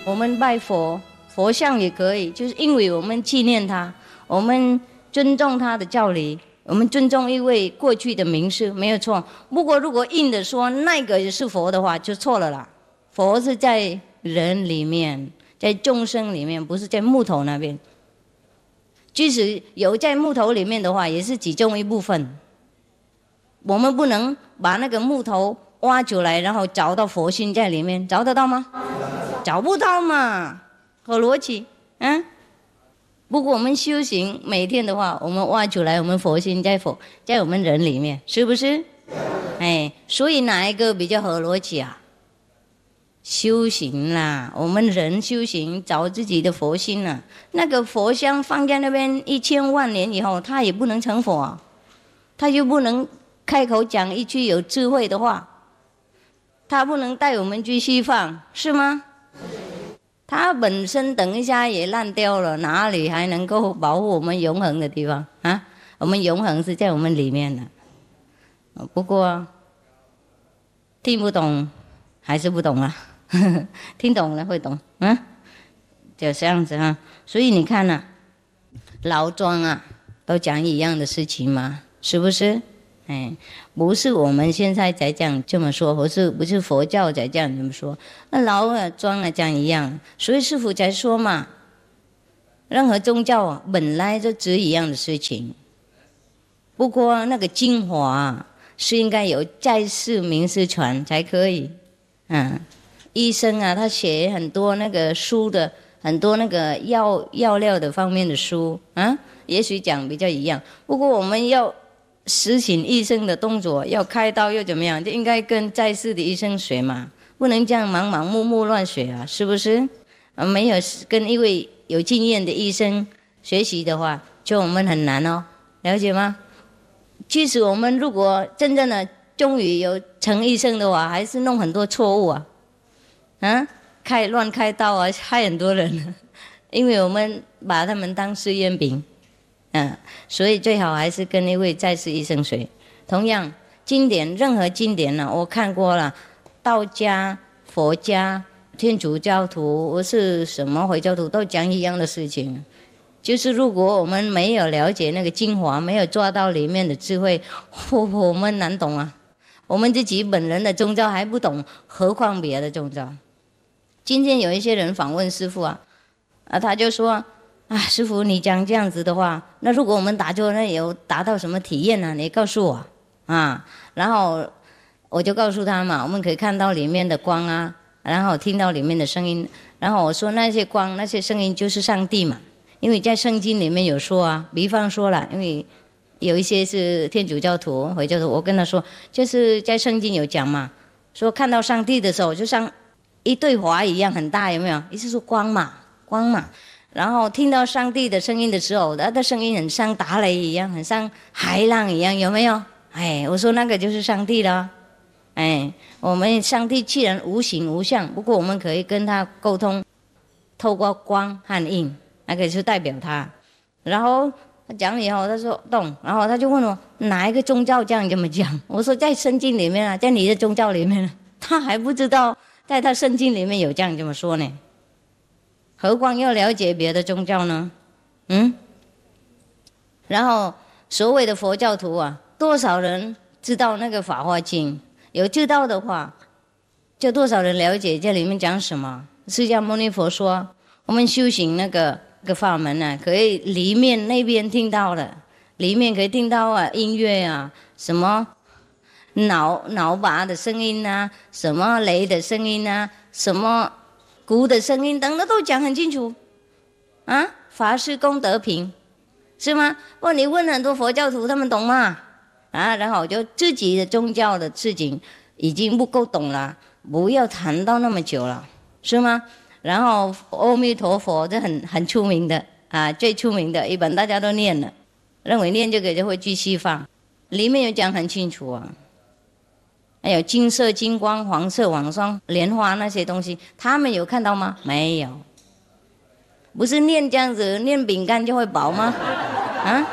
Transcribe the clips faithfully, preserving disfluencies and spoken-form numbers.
我们拜佛，佛像也可以，就是因为我们纪念他，我们尊重他的教理，我们尊重一位过去的名士，没有错。不过如果硬的说那个也是佛的话，就错了啦。佛是在人里面，在众生里面，不是在木头那边。即使有在木头里面的话，也是其中一部分。我们不能把那个木头挖出来，然后找到佛心在里面，找得到吗？找不到嘛，合逻辑，嗯。不过我们修行每天的话，我们挖出来，我们佛心在佛在我们人里面，是不是？哎，所以哪一个比较合逻辑啊？修行啦，我们人修行找自己的佛心啊。那个佛像放在那边一千万年以后，他也不能成佛啊，他就不能开口讲一句有智慧的话，他不能带我们去西方，是吗？它本身等一下也烂掉了，哪里还能够保护我们永恒的地方啊？我们永恒是在我们里面的。不过听不懂还是不懂啊，听懂了会懂，嗯，就这样子啊。所以你看啊，老庄啊，都讲一样的事情嘛，是不是？哎，不是我们现在才讲这么说，不是不是佛教才这样这么说，那老啊庄啊讲一样，所以师父才说嘛，任何宗教啊本来就指一样的事情，不过那个精华啊是应该有在世名师传才可以。嗯，医生啊他写很多那个书的，很多那个药药料的方面的书啊，也许讲比较一样，不过我们要实行医生的动作，要开刀又怎么样，就应该跟在世的医生学嘛，不能这样盲盲目目乱学啊，是不是？啊，没有跟一位有经验的医生学习的话，就我们很难哦，了解吗？即使我们如果真正的终于有成医生的话，还是弄很多错误啊，啊，开乱开刀啊，害很多人，因为我们把他们当试验品。嗯，所以最好还是跟一位在世医生学。同样，经典任何经典呢、啊，我看过了，道家、佛家、天主教徒，或是什么回教徒，都讲一样的事情。就是如果我们没有了解那个精华，没有抓到里面的智慧，我我们难懂啊。我们自己本人的宗教还不懂，何况别的宗教。今天有一些人访问师父啊，啊，他就说。啊，师父，你讲这样子的话，那如果我们打坐，那有达到什么体验呢？你告诉我啊。然后我就告诉他嘛，我们可以看到里面的光啊，然后听到里面的声音。然后我说那些光、那些声音就是上帝嘛，因为在圣经里面有说啊。比方说了，因为有一些是天主教徒、回教徒，我跟他说，就是在圣经有讲嘛，说看到上帝的时候，就像一对华一样很大，有没有？意思说光嘛，光嘛。然后听到上帝的声音的时候，他的声音很像打雷一样，很像海浪一样，有没有？哎，我说那个就是上帝了。哎，我们上帝既然无形无相，不过我们可以跟他沟通，透过光和印，那个就代表他。然后他讲以后，他说懂，然后他就问我哪一个宗教这样这么讲？我说在圣经里面啊，在你的宗教里面，他还不知道，在他圣经里面有这样这么说呢。何况要了解别的宗教呢？嗯，然后所谓的佛教徒啊，多少人知道那个《法华经》？有知道的话，就多少人了解这里面讲什么？释迦牟尼佛说，我们修行那个那个法门啊，可以里面那边听到的，里面可以听到啊音乐啊，什么脑脑拔的声音啊，什么雷的声音啊，什么。鼓的声音等等都讲很清楚啊，法师功德品是吗？不过你问很多佛教徒他们懂吗？啊，然后我就自己的宗教的事情已经不够懂了，不要谈到那么久了，是吗？然后阿弥陀佛这很很出名的啊，最出名的一本大家都念了，认为念这个就会去西方，里面有讲很清楚啊。还有金色、金光、黄色、网霜、莲花那些东西，他们有看到吗？没有。不是念这样子，念饼干就会饱吗？啊，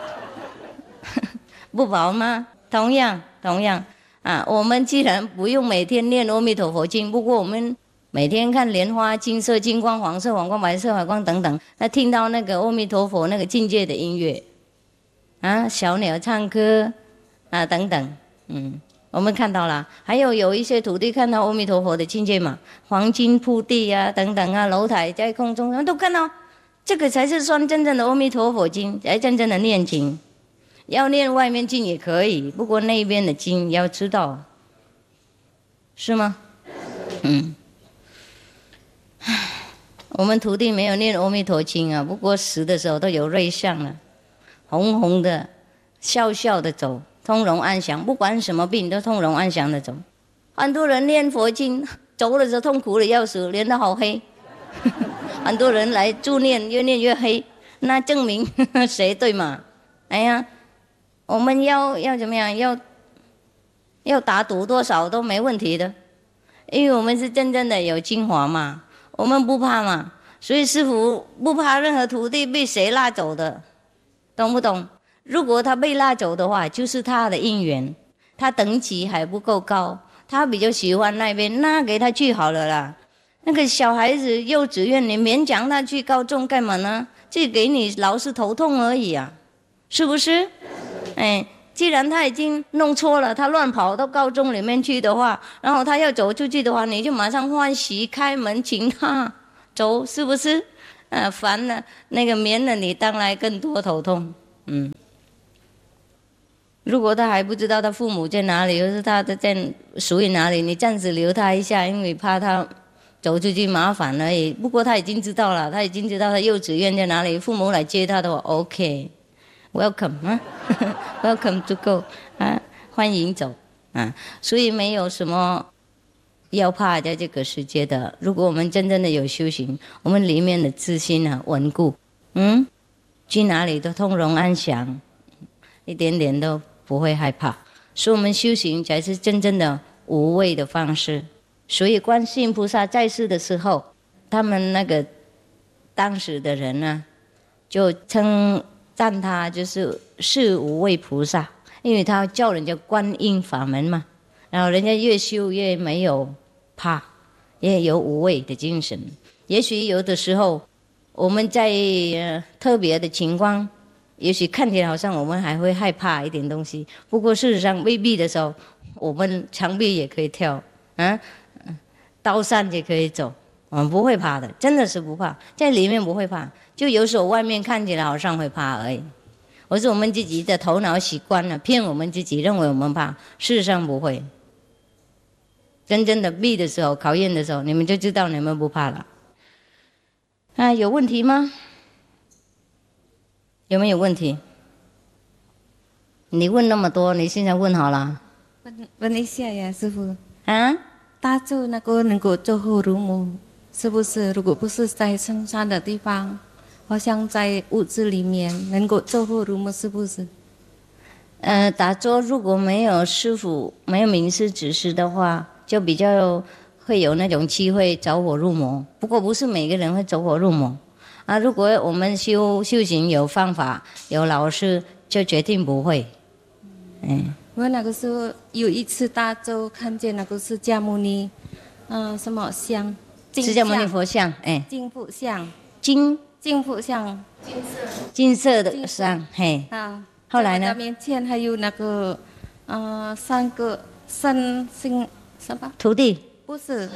不饱吗？同样，同样啊，我们既然不用每天念阿弥陀佛经，不过我们每天看莲花，金色、金光、黄色、黄光、白色、白光等等，那听到那个阿弥陀佛那个境界的音乐，啊，小鸟唱歌啊等等，嗯，我们看到了。还有有一些徒弟看到阿弥陀佛的境界嘛，黄金铺地啊等等啊，楼台在空中，他们都看到，这个才是算真正的阿弥陀佛经，才真正的念经。要念外面经也可以，不过那边的经要知道，是吗？嗯。我们徒弟没有念阿弥陀经啊，不过死的时候都有瑞相了，红红的，笑笑的走，通融安详，不管什么病都通融安详的走。很多人念佛经，走的时候痛苦的要死，脸都好黑。很多人来助念，越念越黑，那证明谁对嘛？哎呀，我们要要怎么样？要要打赌多少都没问题的，因为我们是真正的有精华嘛。我们不怕嘛，所以师父不怕任何徒弟被谁拉走的，懂不懂？如果他被拉走的话，就是他的因缘，他等级还不够高，他比较喜欢那边，那给他去好了啦。那个小孩子幼稚园，你勉强他去高中干嘛呢？这给你老是头痛而已啊，是不是？哎。既然他已经弄错了，他乱跑到高中里面去的话，然后他要走出去的话，你就马上欢喜开门请他走，是不是？啊，烦了，那个免了你当然更多头痛。嗯，如果他还不知道他父母在哪里，或是他在属于哪里，你暂时留他一下，因为怕他走出去麻烦而已。不过他已经知道了，他已经知道他幼稚园在哪里，父母来接他的话 ，OK。Welcome 啊，Welcome to go 啊，欢迎走啊，所以没有什么要怕在这个世界的。如果我们真正的有修行，我们里面的自信啊稳固，嗯，去哪里都通融安详，一点点都不会害怕。所以我们修行才是真正的无畏的方式。所以观世音菩萨在世的时候，他们那个当时的人呢，就称赞他就是是无畏菩萨，因为他叫人家观音法门嘛，然后人家越修越没有怕，也有无畏的精神。也许有的时候我们在、呃、特别的情况，也许看起来好像我们还会害怕一点东西，不过事实上未必的时候，我们墙壁也可以跳，啊，刀山也可以走，我们不会怕的，真的是不怕，在里面不会怕，就有时候外面看起来好像会怕而已。我是我们自己的头脑习惯了，骗我们自己，认为我们怕，事实上不会。真正的逼的时候，考验的时候，你们就知道你们不怕了。啊，有问题吗？有没有问题？你问那么多，你现在问好了。 问问一下呀，师父。 啊？ 大咒那个能够走火入魔，是不是？如果不是在深山的地方，好像在屋子里面能够走火入魔，是不是？ 呃，打坐如果没有师父、没有明师指示的话，就比较会有那种机会走火入魔。不过不是每个人会走火入魔啊。如果我们修修行有方法、有老师，就决定不会。嗯。 我那个时候有一次大咒，看见那个释迦牟尼，嗯、呃，什么像？ 释迦牟尼佛像，哎。 金佛像。 金。 金佛像。金色。 金色的像，嘿。 啊。 后来呢？ 面前还有那个，呃，三个三星什么？ 徒弟。 不是。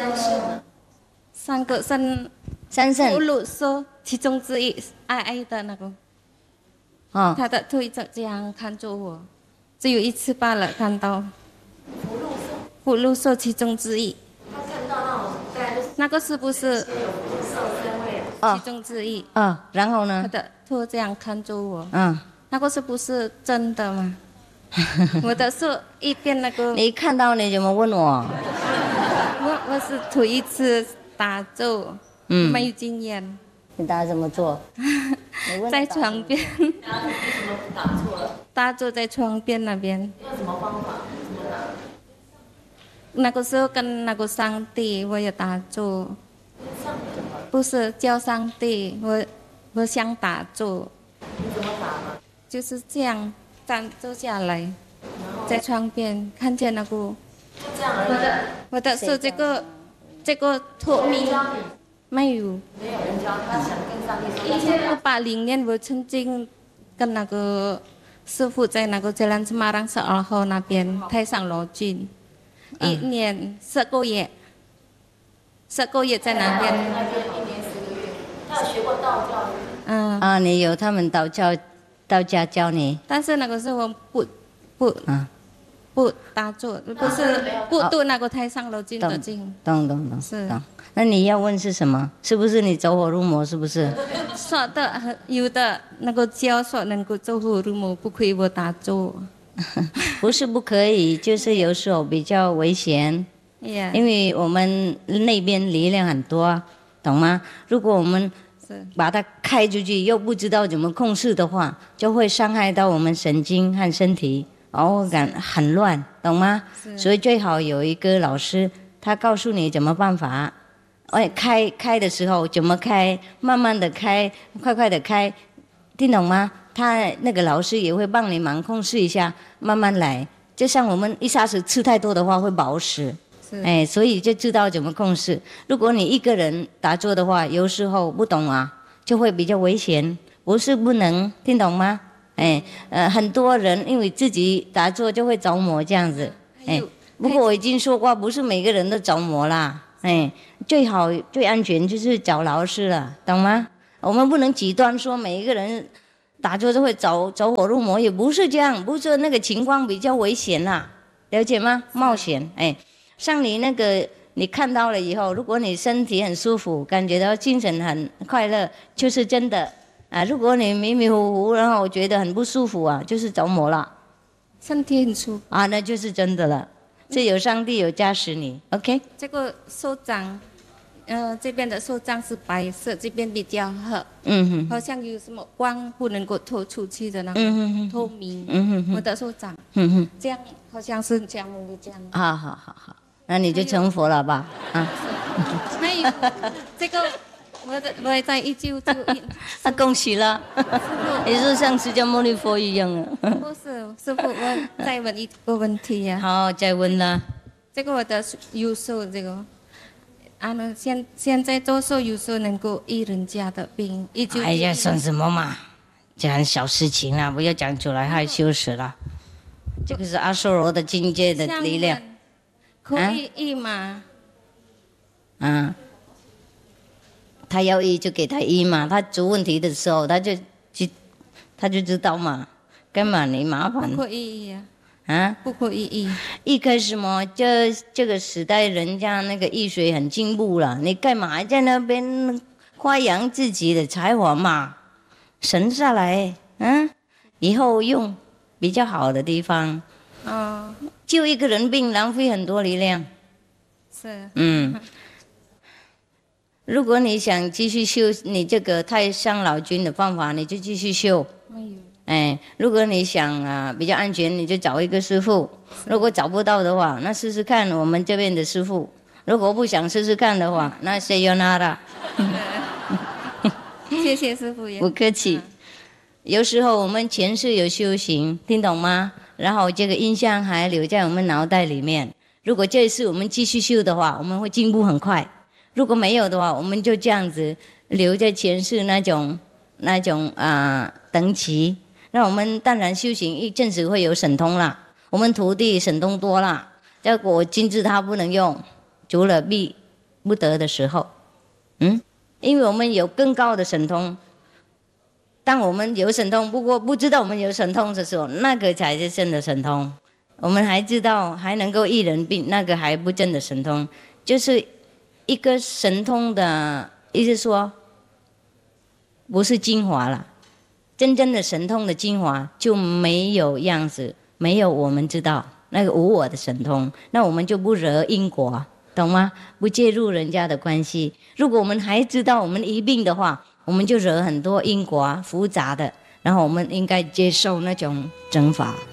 三个三。 三圣。 葫芦说其中之一，矮矮的那个。 哦。 他的腿就这样看着我。只有一次罢了，看到葫芦兽其中之一。他看到那种大概就是那个是不是其中之一？ 啊、哦，然后呢？ 他的头这样看着我。 嗯。 那个是不是真的吗？我的是一边那个。 你看到你怎么问我？ 我我是头一次打咒，嗯，没有经验。 你打怎么做？ 在床边。然后你为什么打错了？打坐在床边那边。用什么方法？怎么打？那个时候跟那个上帝，我也打坐。不是叫上帝，我我想打坐。你怎么打呢？就是这样站坐下来，在床边看见那个。这样而已。我的我的手这个这个托米没有， 没有人教他，想跟上帝说。 以前八零年我曾经跟那个师傅在那个 Jalan Semarang Seoul Hall 那边太上老君，一年十个月，十个月在那边。 那边一年十个月，他有学过道教。 嗯。 啊，你有他们道教道家教你？ 但是那个时候不不啊。 不打坐，不是不读那个太上老君的经。 懂懂懂。 是。 那你要问是什么？是不是你走火入魔？是不是？ 说的有的那个教说能够走火入魔，不可以我打坐。 不是不可以，就是有时候比较危险。 Yeah. 因为我们那边力量很多，懂吗？如果我们把它开出去，又不知道怎么控制的话，就会伤害到我们神经和身体。哦，感很乱，懂吗？所以最好有一个老师，他告诉你怎么办法。哎，开开的时候怎么开，慢慢的开，快快的开，听懂吗？他那个老师也会帮你忙控制一下，慢慢来。就像我们一下子吃太多的话会饱食，哎，所以就知道怎么控制。如果你一个人打坐的话，有时候不懂啊，就会比较危险。不是不能，听懂吗？哎，呃，很多人因为自己打坐就会着魔这样子，哎，不过我已经说过，不是每个人都着魔啦，哎，最好最安全就是找老师了，懂吗？我们不能极端说每一个人打坐都会走走火入魔，也不是这样，不是那个情况比较危险啦，了解吗？冒险，哎，像你那个你看到了以后，如果你身体很舒服，感觉到精神很快乐，就是真的。啊，如果你迷迷糊糊，然后我觉得很不舒服啊，就是着魔了。 身体很舒服啊，那就是真的了。这有上帝有加持你 ，OK？ 这个手掌，呃，这边的手掌是白色，这边比较黑。嗯哼。好像有什么光不能够透出去的那种透明。嗯哼哼。我的手掌。嗯哼。这样好像是这样的这样。 好好好好，那你就成佛了吧？啊。 还有这个。我的我在一九九一， 那恭喜了，你是像释迦牟尼佛一样啊？ 不是，师父，我再问一个问题呀、 啊。好，再问了。 这个我的右手这个，啊，现现在左手右手能够医人家的病，一九。 哎呀，算什么嘛？这很小事情啊，不要讲出来，害羞死了。这个是阿修罗的境界的力量。 可以医吗？ 啊。他要医就给他医嘛，他出问题的时候他就就他就知道嘛，干嘛你麻烦？ 不可以医啊！ 啊， 不可以医。 医开什么？这这个时代人家那个医学很进步了，你干嘛在那边夸扬自己的才华嘛？省下来，嗯、啊，以后用比较好的地方。哦。救一个人病浪费很多力量。 是。嗯。 如果你想继续修你这个太上老君的方法，你就继续修。没有。哎，如果你想啊比较安全，你就找一个师父。如果找不到的话，那试试看我们这边的师父。如果不想试试看的话，那谁有那啦？ 谢谢师父。 不客气。有时候我们前世有修行，听懂吗？然后这个印象还留在我们脑袋里面。如果这一次我们继续修的话，我们会进步很快。如果没有的话，我们就这样子留在前世那种那种啊、呃、等级。那我们当然修行一阵子会有神通啦，我们徒弟神通多啦。结果金字塔不能用，除了必不得的时候，嗯，因为我们有更高的神通。当我们有神通，不过不知道我们有神通的时候，那个才是真的神通。我们还知道还能够医人病，那个还不真的神通，就是一个神通的意思说，不是精华了。真正的神通的精华就没有样子，没有我们知道那个无我的神通，那我们就不惹因果，懂吗？不介入人家的关系。如果我们还知道我们一病的话，我们就惹很多因果复杂的，然后我们应该接受那种惩罚。